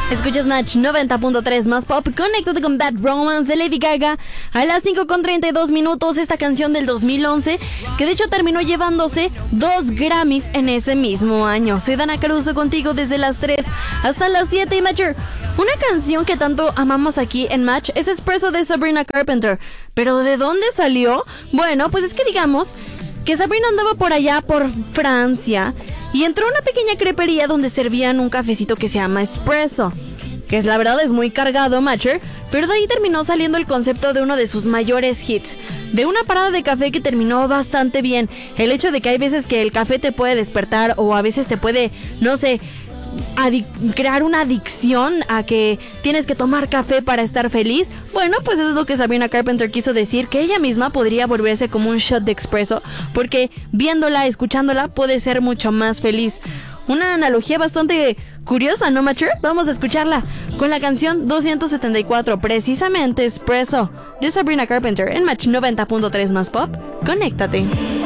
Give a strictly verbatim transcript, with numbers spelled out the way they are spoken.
Escuchas Match noventa punto tres más pop. Conéctate con Bad Romance de Lady Gaga a las cinco con treinta y dos minutos. Esta canción del dos mil once, que de hecho terminó llevándose dos Grammys en ese mismo año. Soy Dana Caruso contigo desde las tres hasta las siete. Y Matcher, una canción que tanto amamos aquí en Match es Espresso de Sabrina Carpenter. ¿Pero de dónde salió? Bueno, pues es que digamos que Sabrina andaba por allá por Francia y entró a una pequeña crepería donde servían un cafecito que se llama espresso, que es la verdad es muy cargado, Matcher, pero de ahí terminó saliendo el concepto de uno de sus mayores hits, de una parada de café que terminó bastante bien. El hecho de que hay veces que el café te puede despertar o a veces te puede, no sé, Adic- crear una adicción a que tienes que tomar café para estar feliz. Bueno, pues eso es lo que Sabrina Carpenter quiso decir, que ella misma podría volverse como un shot de espresso, porque viéndola, escuchándola, puede ser mucho más feliz. Una analogía bastante curiosa, ¿no, Matcher? Vamos a escucharla con la canción doscientos setenta y cuatro, precisamente Espresso, de Sabrina Carpenter en Match noventa punto tres más pop. Conéctate.